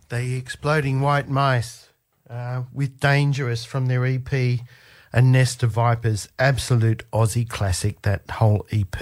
The Exploding White Mice with Dangerous from their EP, A Nest of Vipers. Absolute Aussie classic, that whole EP.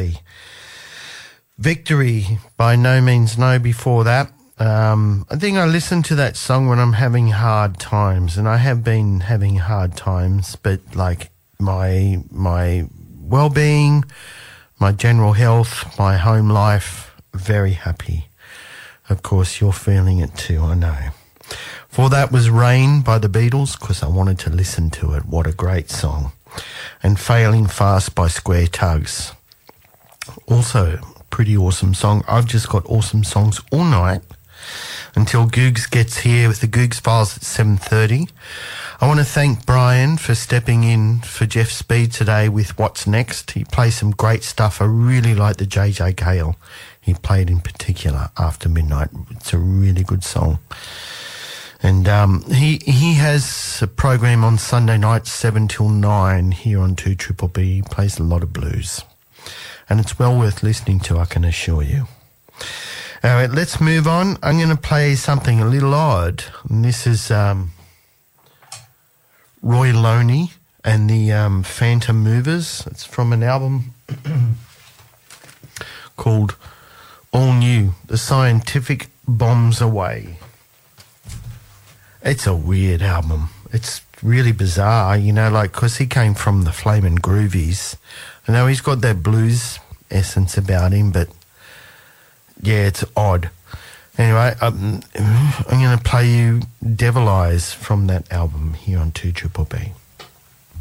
Victory by No Means No before that. I think I listen to that song when I'm having hard times, and I have been having hard times, but like my well-being, my general health, my home life, very happy. Of course, you're feeling it too, I know. For that was Rain by the Beatles, because I wanted to listen to it. What a great song. And Failing Fast by Square Tugs. Also, pretty awesome song. I've just got awesome songs all night until Googs gets here with the Googs Files at 7:30. I want to thank Brian for stepping in for Jeff Speed today with What's Next. He plays some great stuff. I really like the JJ Cale he played in particular, After Midnight. It's a really good song. And he has a program on Sunday nights 7 till 9 here on 2BBB. He plays a lot of blues. And it's well worth listening to, I can assure you. All right, let's move on. I'm going to play something a little odd. And this is Roy Loney and the Phantom Movers. It's from an album called All New, The Scientific Bombs Away. It's a weird album. It's really bizarre, you know, like, because he came from the Flamin' Groovies. I know he's got that blues essence about him, but yeah, it's odd. Anyway, I'm going to play you Devil Eyes from that album here on 2BBB.